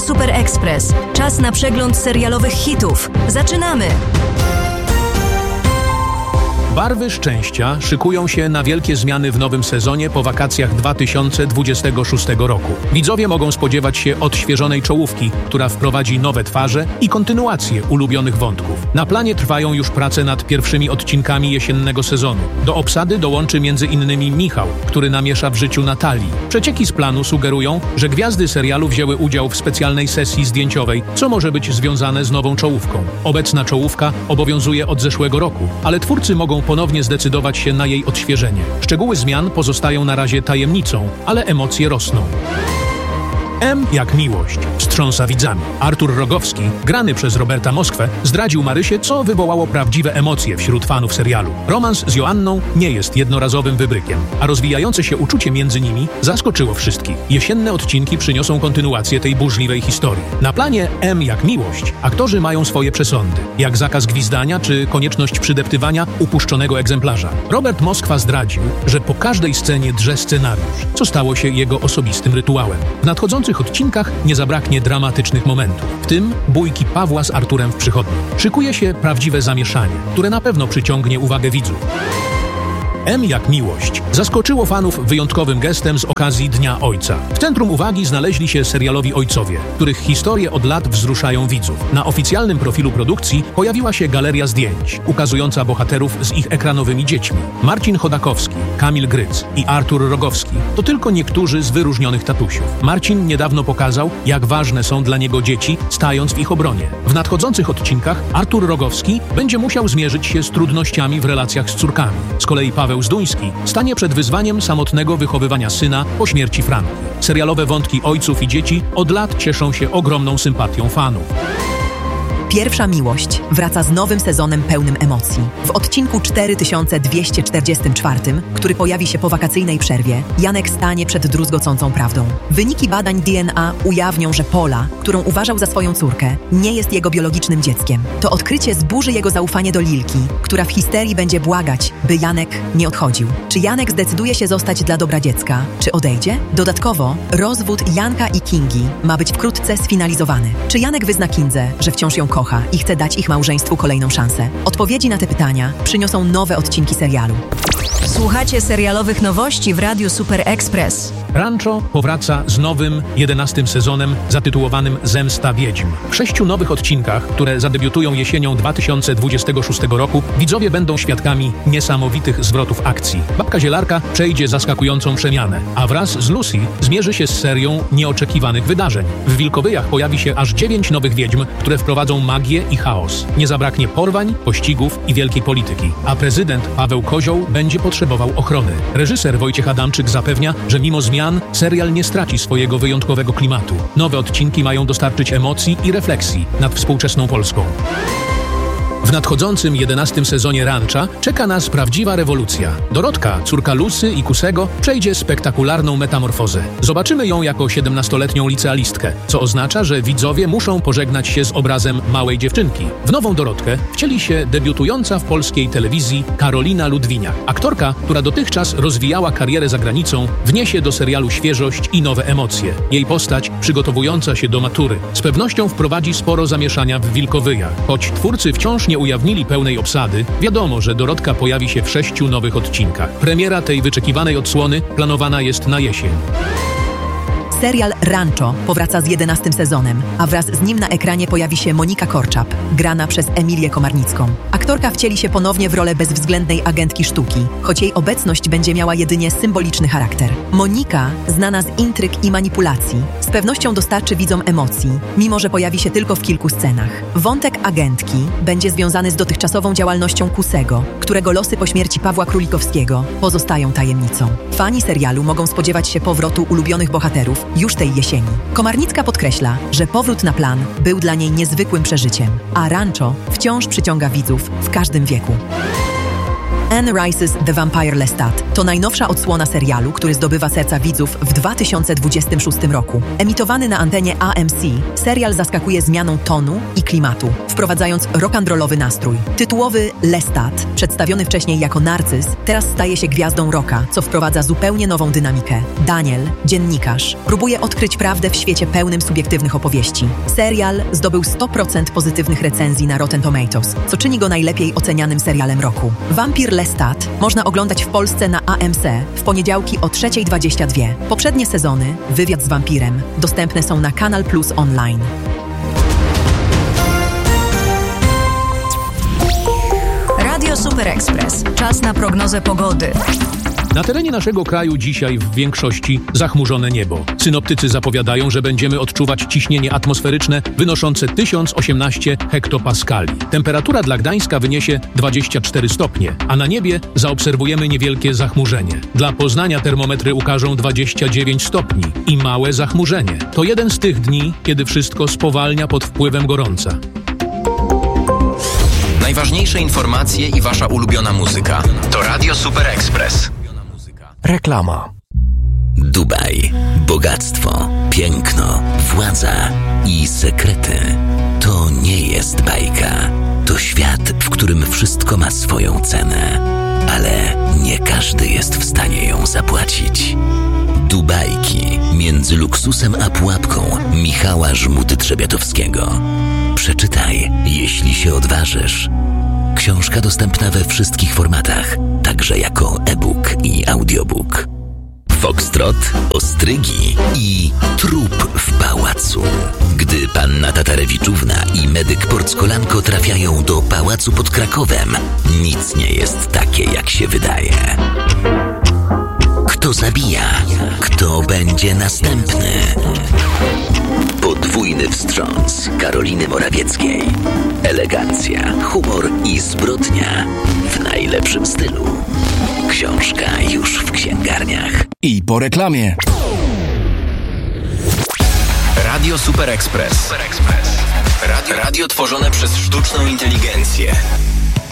Super Express. Czas na przegląd serialowych hitów. Zaczynamy! Barwy szczęścia szykują się na wielkie zmiany w nowym sezonie po wakacjach 2026 roku. Widzowie mogą spodziewać się odświeżonej czołówki, która wprowadzi nowe twarze i kontynuację ulubionych wątków. Na planie trwają już prace nad pierwszymi odcinkami jesiennego sezonu. Do obsady dołączy m.in. Michał, który namiesza w życiu Natalii. Przecieki z planu sugerują, że gwiazdy serialu wzięły udział w specjalnej sesji zdjęciowej, co może być związane z nową czołówką. Obecna czołówka obowiązuje od zeszłego roku, ale twórcy mogą ponownie zdecydować się na jej odświeżenie. Szczegóły zmian pozostają na razie tajemnicą, ale emocje rosną. M jak miłość wstrząsa widzami. Artur Rogowski, grany przez Roberta Moskwę, zdradził Marysie, co wywołało prawdziwe emocje wśród fanów serialu. Romans z Joanną nie jest jednorazowym wybrykiem, a rozwijające się uczucie między nimi zaskoczyło wszystkich. Jesienne odcinki przyniosą kontynuację tej burzliwej historii. Na planie M jak miłość aktorzy mają swoje przesądy, jak zakaz gwizdania czy konieczność przydeptywania upuszczonego egzemplarza. Robert Moskwa zdradził, że po każdej scenie drze scenariusz, co stało się jego osobistym rytuałem. W nadchodzących odcinkach nie zabraknie dramatycznych momentów, w tym bójki Pawła z Arturem w przychodni. Szykuje się prawdziwe zamieszanie, które na pewno przyciągnie uwagę widzów. M jak miłość zaskoczyło fanów wyjątkowym gestem z okazji Dnia Ojca. W centrum uwagi znaleźli się serialowi ojcowie, których historie od lat wzruszają widzów. Na oficjalnym profilu produkcji pojawiła się galeria zdjęć ukazująca bohaterów z ich ekranowymi dziećmi. Marcin Chodakowski, Kamil Gryc i Artur Rogowski to tylko niektórzy z wyróżnionych tatusiów. Marcin niedawno pokazał, jak ważne są dla niego dzieci, stając w ich obronie. W nadchodzących odcinkach Artur Rogowski będzie musiał zmierzyć się z trudnościami w relacjach z córkami. Z kolei Paweł Zduński stanie przed wyzwaniem samotnego wychowywania syna po śmierci Franki. Serialowe wątki ojców i dzieci od lat cieszą się ogromną sympatią fanów. Pierwsza miłość wraca z nowym sezonem pełnym emocji. W odcinku 4244, który pojawi się po wakacyjnej przerwie, Janek stanie przed druzgocącą prawdą. Wyniki badań DNA ujawnią, że Pola, którą uważał za swoją córkę, nie jest jego biologicznym dzieckiem. To odkrycie zburzy jego zaufanie do Lilki, która w histerii będzie błagać, by Janek nie odchodził. Czy Janek zdecyduje się zostać dla dobra dziecka, czy odejdzie? Dodatkowo, rozwód Janka i Kingi ma być wkrótce sfinalizowany. Czy Janek wyzna Kindze, że wciąż ją kocha i chce dać ich małżeństwu kolejną szansę? Odpowiedzi na te pytania przyniosą nowe odcinki serialu. Słuchacie serialowych nowości w Radiu Super Express. Rancho powraca z nowym 11. sezonem zatytułowanym Zemsta Wiedźm. W 6 nowych odcinkach, które zadebiutują jesienią 2026 roku, widzowie będą świadkami niesamowitych zwrotów akcji. Babka Zielarka przejdzie zaskakującą przemianę, a wraz z Lucy zmierzy się z serią nieoczekiwanych wydarzeń. W Wilkowyjach pojawi się aż 9 nowych wiedźm, które wprowadzą magię i chaos. Nie zabraknie porwań, pościgów i wielkiej polityki, a prezydent Paweł Kozioł będzie potrzebował ochrony. Reżyser Wojciech Adamczyk zapewnia, że mimo zmian serial nie straci swojego wyjątkowego klimatu. Nowe odcinki mają dostarczyć emocji i refleksji nad współczesną Polską. W nadchodzącym 11. sezonie Rancha czeka nas prawdziwa rewolucja. Dorotka, córka Lucy i Kusego, przejdzie spektakularną metamorfozę. Zobaczymy ją jako 17-letnią licealistkę, co oznacza, że widzowie muszą pożegnać się z obrazem małej dziewczynki. W nową Dorotkę wcieli się debiutująca w polskiej telewizji Karolina Ludwiniak. Aktorka, która dotychczas rozwijała karierę za granicą, wniesie do serialu świeżość i nowe emocje. Jej postać, przygotowująca się do matury, z pewnością wprowadzi sporo zamieszania w Wilkowyjach. Choć twórcy wciąż nie ujawnili pełnej obsady, wiadomo, że Dorotka pojawi się w 6 nowych odcinkach. Premiera tej wyczekiwanej odsłony planowana jest na jesień. Serial Rancho powraca z 11. sezonem, a wraz z nim na ekranie pojawi się Monika Korczap, grana przez Emilię Komarnicką. Aktorka wcieli się ponownie w rolę bezwzględnej agentki sztuki, choć jej obecność będzie miała jedynie symboliczny charakter. Monika, znana z intryg i manipulacji, z pewnością dostarczy widzom emocji, mimo że pojawi się tylko w kilku scenach. Wątek agentki będzie związany z dotychczasową działalnością Kusego, którego losy po śmierci Pawła Królikowskiego pozostają tajemnicą. Fani serialu mogą spodziewać się powrotu ulubionych bohaterów już tej jesieni. Komarnicka podkreśla, że powrót na plan był dla niej niezwykłym przeżyciem, a Rancho wciąż przyciąga widzów w każdym wieku. Anne Rice's The Vampire Lestat to najnowsza odsłona serialu, który zdobywa serca widzów w 2026 roku. Emitowany na antenie AMC, serial zaskakuje zmianą tonu i klimatu, wprowadzając rock'n'rollowy nastrój. Tytułowy Lestat, przedstawiony wcześniej jako narcyz, teraz staje się gwiazdą rocka, co wprowadza zupełnie nową dynamikę. Daniel, dziennikarz, próbuje odkryć prawdę w świecie pełnym subiektywnych opowieści. Serial zdobył 100% pozytywnych recenzji na Rotten Tomatoes, co czyni go najlepiej ocenianym serialem roku. Vampire Lestat można oglądać w Polsce na AMC w poniedziałki o 3:22. Poprzednie sezony, Wywiad z wampirem, dostępne są na Kanal Plus Online. Radio Super Express. Czas na prognozę pogody. Na terenie naszego kraju dzisiaj w większości zachmurzone niebo. Synoptycy zapowiadają, że będziemy odczuwać ciśnienie atmosferyczne wynoszące 1018 hektopaskali. Temperatura dla Gdańska wyniesie 24 stopnie, a na niebie zaobserwujemy niewielkie zachmurzenie. Dla Poznania termometry ukażą 29 stopni i małe zachmurzenie. To jeden z tych dni, kiedy wszystko spowalnia pod wpływem gorąca. Najważniejsze informacje i wasza ulubiona muzyka. To Radio Super Express. Reklama. Dubaj. Bogactwo, piękno, władza i sekrety. To nie jest bajka. To świat, w którym wszystko ma swoją cenę. Ale nie każdy jest w stanie ją zapłacić. Dubajki między luksusem a pułapką Michała Żmuty-Trzebiatowskiego. Przeczytaj, jeśli się odważysz. Książka dostępna we wszystkich formatach, także jako e-book i audiobook. Foxtrot, ostrygi i trup w pałacu. Gdy panna Tatarewiczówna i medyk Porckolanko trafiają do pałacu pod Krakowem, nic nie jest takie, jak się wydaje. Kto zabija? Kto będzie następny? Podwójny wstrząs Karoliny Morawieckiej. Elegancja, humor i zbrodnia w najlepszym stylu. Książka już w księgarniach. I po reklamie. Radio Super Express. Radio tworzone przez sztuczną inteligencję.